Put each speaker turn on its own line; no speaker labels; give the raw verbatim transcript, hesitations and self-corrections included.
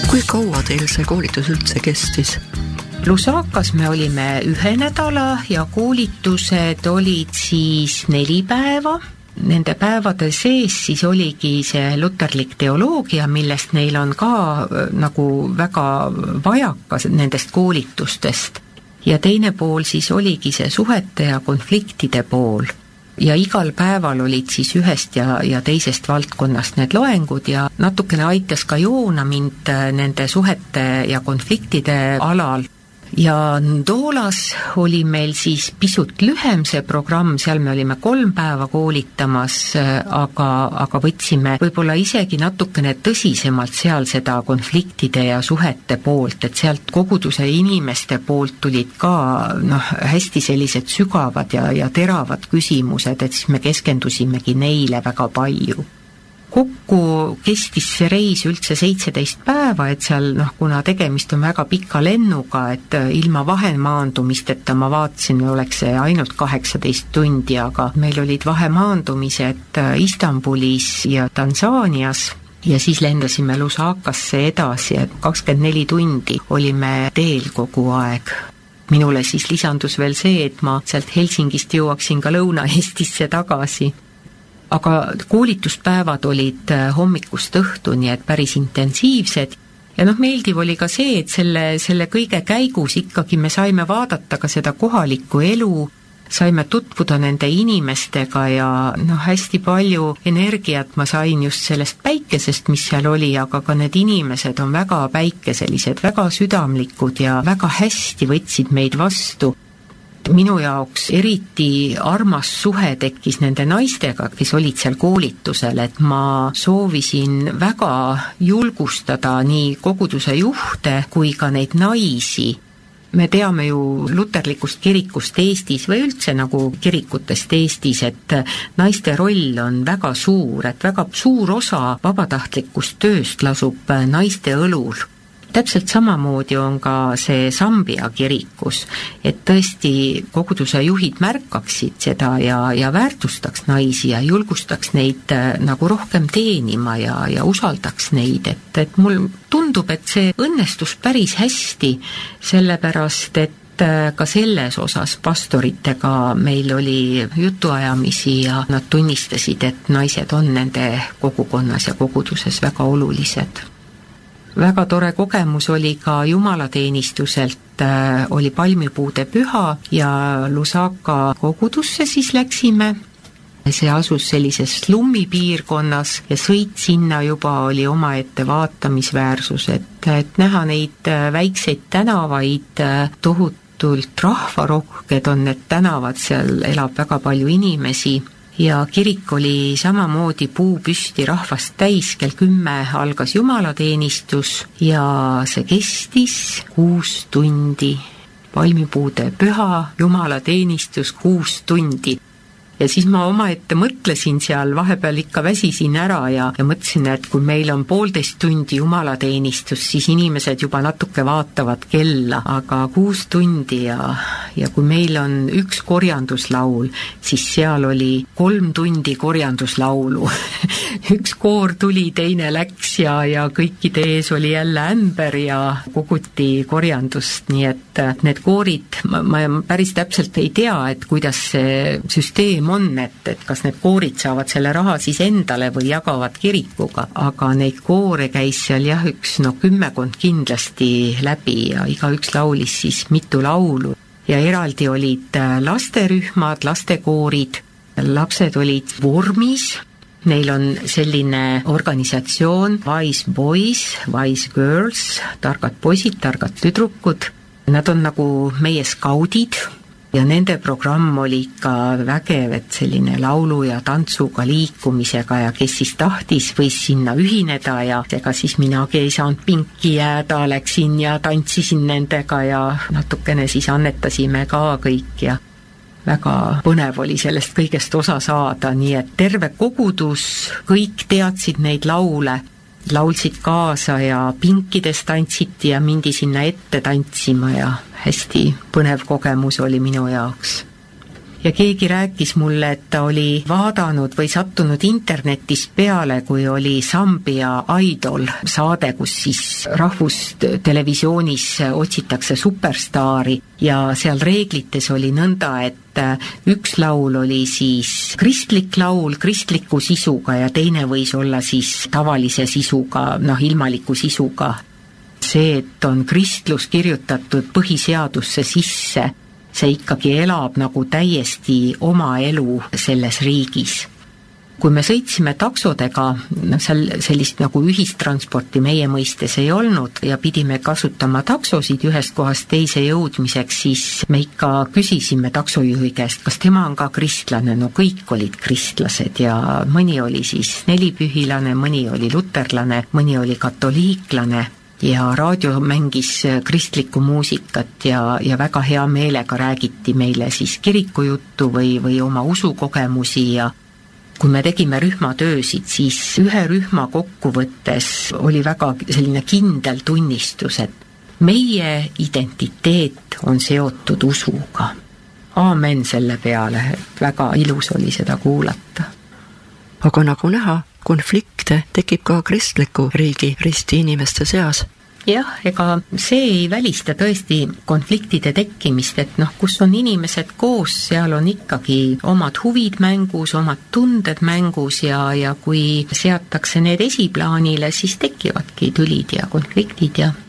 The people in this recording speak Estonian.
Kui kaua teil see koolitus üldse kestis?
Lusakas me olime ühe nädala ja koolitused olid siis neli päeva. Nende päevade sees siis oligi see luterlik teoloogia, millest neil on ka nagu väga vajakas nendest koolitustest. Ja teine pool siis oligi see suhete ja konfliktide pool. Ja igal päeval olid siis ühest ja, ja teisest valdkonnast need loengud ja natukene aitas ka Joona mind nende suhete ja konfliktide alal. Ja Ndoolas oli meil siis pisut lühem see programm, seal me olime kolm päeva koolitamas, aga, aga võtsime võib-olla isegi natukene tõsisemalt seal seda konfliktide ja suhete poolt, et sealt koguduse inimeste poolt tulid ka noh, hästi sellised sügavad ja, ja teravad küsimused, et siis me keskendusimegi neile väga palju. Kokku kestis see reis üldse seitseteist päeva, et seal, noh, kuna tegemist on väga pika lennuga, et ilma vahemaandumisteta ma vaatasin, oleks see ainult kaheksateist tundi, aga meil olid vahemaandumised Istanbulis ja Tansaanias ja siis lendasime Lusakasse edasi, et kakskümmend neli tundi olime teel kogu aeg. Minule siis lisandus veel see, et ma sealt Helsingist jõuaksin ka Lõuna-Eestisse tagasi. Aga koolituspäevad olid hommikust õhtuni, et päris intensiivsed. Ja noh, meeldiv oli ka see, et selle, selle kõige käigus ikkagi me saime vaadata ka seda kohalikku elu, saime tutvuda nende inimestega ja noh, hästi palju energiat ma sain just sellest päikesest, mis seal oli, aga ka need inimesed on väga päikeselised, väga südamlikud ja väga hästi võtsid meid vastu. Minu jaoks eriti armas suhe tekkis nende naistega, kes olid seal koolitusel, et ma soovisin väga julgustada nii koguduse juhte kui ka neid naisi. Me teame ju luterlikust kirikust Eestis või üldse nagu kirikutest Eestis, et naiste roll on väga suur, et väga suur osa vabatahtlikust tööst lasub naiste õlul. Täpselt samamoodi on ka see Sambia kirikus, et tõesti koguduse juhid märkaksid seda ja, ja väärtustaks naisi ja julgustaks neid nagu rohkem teenima ja, ja usaldaks neid, et, et mul tundub, et see õnnestus päris hästi, sellepärast et ka selles osas pastoritega meil oli jutuajamisi ja nad tunnistasid, et naised on nende kogukonnas ja koguduses väga olulised. Väga tore kogemus oli ka jumalateenistuselt, oli palmipuude püha ja Lusaka kogudusse siis läksime. See asus sellises slummipiirkonnas ja sõit sinna juba oli omaette vaatamisväärsus, et, et näha neid väikseid tänavaid, tohutult rahvarohked on need tänavad, seal elab väga palju inimesi. Ja kirik oli samamoodi puu püsti rahvast täis, kell kümme algas jumalateenistus ja see kestis kuus tundi. Palmipuude püha, jumalateenistus kuus tundi. Ja siis ma omaette mõtlesin seal, vahepeal ikka väsisin ära ja, ja mõtlesin, et kui meil on poolteist tundi jumalateenistus, siis inimesed juba natuke vaatavad kella, aga kuus tundi ja, ja kui meil on üks korjanduslaul, siis seal oli kolm tundi korjanduslaulu. Üks koor tuli, teine läks ja, ja kõikide ees oli jälle ämber ja koguti korjandust, nii et need koorid, ma, ma päris täpselt ei tea, et kuidas see süsteem on, et, et kas need koorid saavad selle raha siis endale või jagavad kirikuga, aga neid koore käis seal jah üks no kümmekond kindlasti läbi ja igaüks laulis siis mitu laulu ja eraldi olid lasterühmad, lastekoorid, lapsed olid vormis, neil on selline organisatsioon Wise Boys, Wise Girls, targad poisid, targad tüdrukud, nad on nagu meie skaudid. Ja nende programm oli ikka vägev, et selline laulu ja tantsuga liikumisega ja kes siis tahtis, võis sinna ühineda ja ega siis minagi ei saanud pinki jääda, läksin ja tantsisin nendega ja natukene siis annetasime ka kõik ja väga põnev oli sellest kõigest osa saada, nii et terve kogudus, kõik teadsid neid laule, laulsid kaasa ja pinkides tantsiti ja mindi sinna ette tantsima ja hästi põnev kogemus oli minu jaoks. ja keegi rääkis mulle, et ta oli vaadanud või sattunud internetis peale, kui oli Sambia Idol saade, kus siis rahvustelevisioonis otsitakse superstaari ja seal reeglites oli nõnda, et üks laul oli siis kristlik laul kristliku sisuga ja teine võis olla siis tavalise sisuga, noh ilmaliku sisuga. See, et on kristlus kirjutatud põhiseadusse sisse, see ikkagi elab nagu täiesti oma elu selles riigis. Kui me sõitsime taksodega, seal sellist nagu ühistransporti meie mõistes ei olnud ja pidime kasutama taksosid ühest kohast teise jõudmiseks, siis me ikka küsisime taksojuhi käest, kas tema on ka kristlane, no kõik olid kristlased ja mõni oli siis nelipühilane, mõni oli luterlane, mõni oli katoliiklane ja raadio mängis kristlikku muusikat ja, ja väga hea meelega räägiti meile siis kirikujuttu või, või oma usukogemusi ja kui me tegime rühmatöösid, siis ühe rühma kokkuvõttes oli väga selline kindel tunnistus, et meie identiteet on seotud usuga. Aamen selle peale, et väga ilus oli seda kuulata.
Aga nagu näha, konflikte tekib ka kristliku riigi risti inimeste seas.
Jah, ega see ei välista tõesti konfliktide tekkimist, et noh, kus on inimesed koos, seal on ikkagi omad huvid mängus, omad tunded mängus ja, ja kui seatakse need esiplaanile, siis tekivadki tülid ja konfliktid ja